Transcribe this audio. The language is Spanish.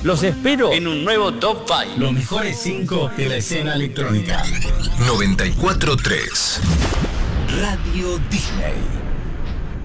Los espero en un nuevo Top 5. Los mejores 5 de la escena electrónica. 94.3 Radio Disney.